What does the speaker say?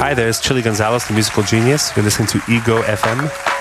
Hi there, it's Chili Gonzalez, the musical genius. You're listening to Ego FM.